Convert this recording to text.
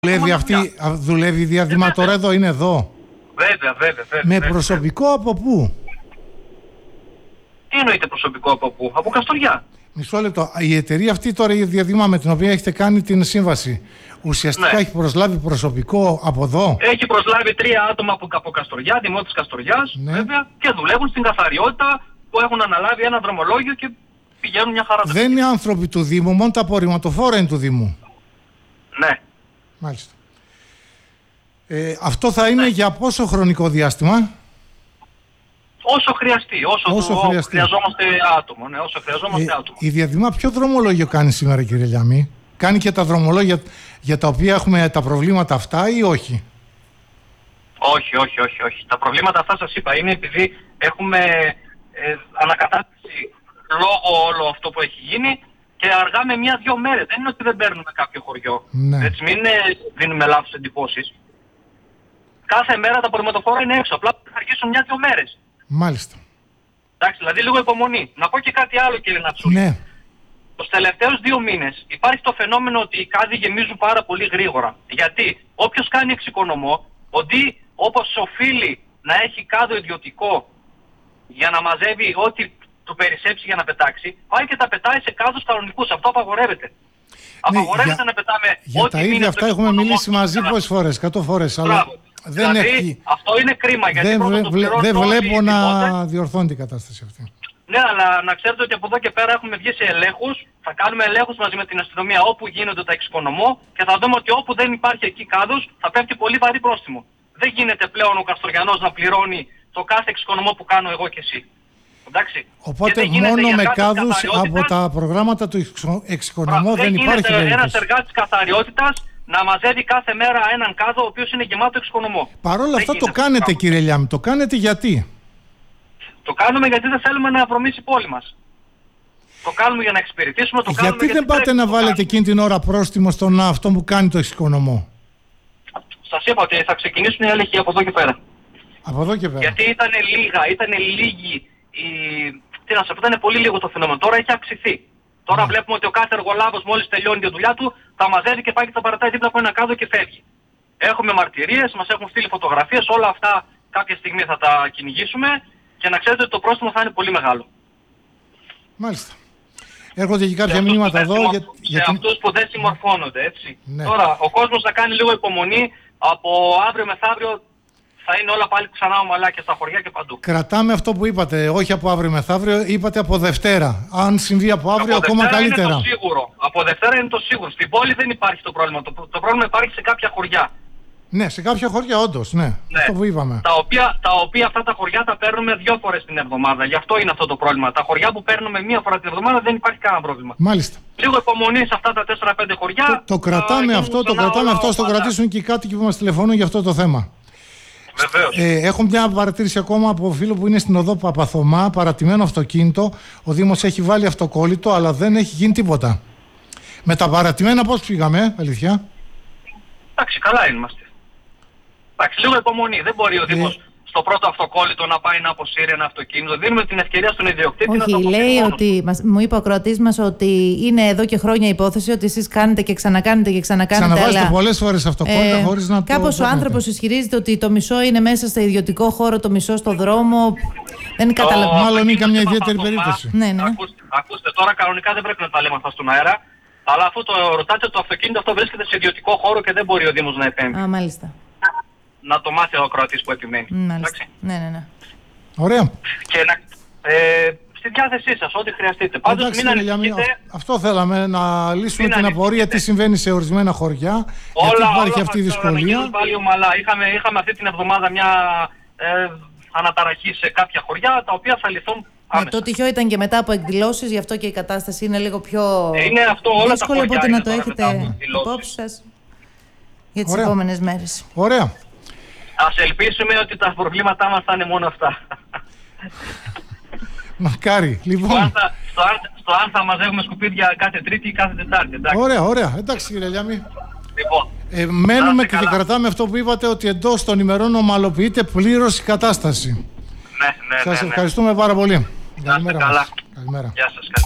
Δουλεύει η διαδήμα τώρα εδώ, είναι εδώ. Βέβαια. Με προσωπικό από πού? Τι εννοείται προσωπικό από πού? Από Καστοριά. Μισό λεπτό. Η εταιρεία αυτή τώρα, η διαδήμα με την οποία έχετε κάνει την σύμβαση, ουσιαστικά έχει προσλάβει προσωπικό από εδώ? Έχει προσλάβει 3 άτομα από Καστοριά, δημότης Καστοριάς, βέβαια, και δουλεύουν στην καθαριότητα που έχουν αναλάβει ένα δρομολόγιο και πηγαίνουν μια χαρά. Δεν είναι άνθρωποι του Δήμου, μόνο τα απορριμματοφόρα είναι του Δήμου. Ναι. Μάλιστα. Αυτό θα είναι για πόσο χρονικό διάστημα? Όσο χρειαστεί, όσο χρειαζόμαστε άτομο. Ναι, όσο χρειαζόμαστε άτομο. Η διαδήμα ποιο δρομολόγιο κάνει σήμερα, κύριε Λιάμη? Κάνει και τα δρομολόγια για τα οποία έχουμε τα προβλήματα αυτά ή όχι? Όχι. Τα προβλήματα αυτά σας είπα είναι επειδή έχουμε ανακατάσταση λόγω όλο αυτό που έχει γίνει και αργά με 1-2 μέρες. Δεν είναι ότι δεν παίρνουμε κάποιο χωριό. Ναι. Έτσι, μην δίνουμε λάθος εντυπώσεις. Κάθε μέρα τα απορριμματοφόρα είναι έξω. Απλά θα αρχίσουν 1-2 μέρες. Μάλιστα. Εντάξει, δηλαδή λίγο υπομονή. Να πω και κάτι άλλο, κύριε Νατσούλη. Ναι. Τους τελευταίους 2 μήνες υπάρχει το φαινόμενο ότι οι κάδοι γεμίζουν πάρα πολύ γρήγορα. Γιατί όποιος κάνει εξοικονομώ, ότι όπως οφείλει να έχει κάδο ιδιωτικό για να μαζεύει ό,τι του περισσέψει για να πετάξει, πάει και τα πετάει σε κάδους κανονικούς. Αυτό απαγορεύεται. Απαγορεύεται να πετάμε για ό,τι τα ίδια αυτά έχουμε μιλήσει μαζί πόσες φορές, 100 φορές. Αλλά δεν δηλαδή, έχει... αυτό είναι κρίμα. Γιατί δεν βλέπω να διορθώνει την κατάσταση αυτή. Ναι, αλλά να ξέρετε ότι από εδώ και πέρα έχουμε βγει σε ελέγχους. Θα κάνουμε ελέγχους μαζί με την αστυνομία όπου γίνονται τα εξοικονομώ και θα δούμε ότι όπου δεν υπάρχει εκεί κάδος θα πέφτει πολύ βαρύ πρόστιμο. Δεν γίνεται πλέον ο Καστοριανός να πληρώνει το κάθε εξοικονομώ που κάνω εγώ και εσύ. Εντάξει. Οπότε μόνο με κάδους από τα προγράμματα του εξοικονομώ δεν υπάρχει περίπτωση. Ένας εργάτης καθαριότητας να μαζεύει κάθε μέρα έναν κάδο ο οποίος είναι γεμάτο εξοικονομώ. Παρόλα αυτά το κάνετε, κύριε Λιάμη, το κάνετε γιατί? Το κάνουμε γιατί δεν θέλουμε να απρομήσει η πόλη μας. Το κάνουμε για να εξυπηρετήσουμε, το κάνουμε γιατί δεν πάτε να βάλετε εκείνη την ώρα πρόστιμο στον αυτό που κάνει το εξοικονομώ? Σας είπα ότι θα ξεκινήσουν οι έλεγχοι από εδώ και πέρα. Από εδώ και πέρα. Γιατί ήταν λίγοι. Τι να σας πω, ήταν πολύ λίγο το φαινόμενο. Τώρα έχει αυξηθεί. Τώρα βλέπουμε ότι ο κάθε εργολάβος μόλις τελειώνει τη δουλειά του, τα μαζεύει και πάει και τα παρατάει δίπλα από ένα κάδο και φεύγει. Έχουμε μαρτυρίες, μας έχουν στείλει φωτογραφίες, όλα αυτά κάποια στιγμή θα τα κυνηγήσουμε και να ξέρετε ότι το πρόστιμο θα είναι πολύ μεγάλο. Μάλιστα. Έρχονται και κάποια μηνύματα εδώ για αυτούς που δεν συμμορφώνονται, έτσι. Ναι. Τώρα, ο κόσμος θα κάνει λίγο υπομονή, από αύριο μεθαύριο θα είναι όλα πάλι ξανά ομαλά και στα χωριά και παντού. Κρατάμε αυτό που είπατε, όχι από αύριο μεθαύριο, είπατε από Δευτέρα. Αν συμβεί από αύριο, ακόμα καλύτερα. Είναι το σίγουρο. Από Δευτέρα είναι το σίγουρο. Στην πόλη δεν υπάρχει το πρόβλημα. Το πρόβλημα υπάρχει σε κάποια χωριά. Ναι, σε κάποια χωριά όντως, ναι. Αυτό που είπαμε. Τα οποία αυτά τα χωριά τα παίρνουμε 2 φορές την εβδομάδα. Γι' αυτό είναι αυτό το πρόβλημα. Τα χωριά που παίρνουμε 1 φορά την εβδομάδα δεν υπάρχει κανένα πρόβλημα. Μάλιστα. Λίγο υπομονή σε αυτά τα 4-5 χωριά. Το κρατάμε αυτό, το κρατήσουν και οι κάτοικοι που μας τηλεφωνούν για αυτό το θέμα. Βεβαίως. Έχω μια παρατήρηση ακόμα από φίλο που είναι στην οδό Παπαθωμά, παρατημένο αυτοκίνητο. Ο Δήμος έχει βάλει αυτοκόλλητο, αλλά δεν έχει γίνει τίποτα. Με τα παρατημένα πώς πήγαμε, αλήθεια? Εντάξει, καλά είμαστε. Εντάξει, λίγο υπομονή. Δεν μπορεί ο Δήμος στο πρώτο αυτοκόλλητο να πάει να αποσύρει ένα αυτοκίνητο. Δίνουμε την ευκαιρία στον ιδιοκτήτη να το αποσύρει. Λέει ότι, μου είπε ο Κροατής μας ότι είναι εδώ και χρόνια υπόθεση ότι εσείς κάνετε και ξανακάνετε και ξανακάνετε. Ξαναβάζετε πολλές φορές αυτοκόλλητα χωρίς να το. Κάπως ο άνθρωπος ισχυρίζεται ότι το μισό είναι μέσα στο ιδιωτικό χώρο, το μισό στο δρόμο. Δεν καταλαβαίνω. Μάλλον είναι καμιά ιδιαίτερη περίπτωση. Ναι. Ακούστε, τώρα κανονικά δεν πρέπει να τα λέμε αυτά στον αέρα. Αλλά αφού το ρωτάτε, το αυτοκίνητο αυτό βρίσκεται σε ιδιωτικό χώρο και δεν μπορεί ο Δήμος να επέμβει. Α, μάλιστα. Να το μάθει ο Κροατής που επιμένει. Μάλιστα. Ναι. Ωραία. Και στη διάθεσή σας, ό,τι χρειαστείτε. Πάντως μην ανησυχείτε. Αυτό θέλαμε, να λύσουμε την απορία τι συμβαίνει σε ορισμένα χωριά. Γιατί υπάρχει αυτή η δυσκολία. Πάλι ομαλά. Είχαμε αυτή την εβδομάδα μια αναταραχή σε κάποια χωριά, τα οποία θα λυθούν άμεσα. Το τυχαίο ήταν και μετά από εκδηλώσεις, γι' αυτό και η κατάσταση είναι λίγο πιο είναι αυτό, όλα δύσκολο, τα χωριά οπότε είναι να το έχετε υπόψη σας για τις επόμενες μέρες. Ωραία. Ας ελπίσουμε ότι τα προβλήματά μας θα είναι μόνο αυτά. Μακάρι, λοιπόν. Στο αν θα μαζεύουμε σκουπίδια κάθε Τρίτη ή κάθε Τετάρτη, εντάξει. Ωραία. Εντάξει, κύριε Λιάμη. Λοιπόν. Μένουμε και κρατάμε αυτό που είπατε, ότι εντός των ημερών ομαλοποιείται πλήρως η κατάσταση. Ναι. Σας ευχαριστούμε πάρα πολύ. Καλημέρα. Καλημέρα. Γεια σας.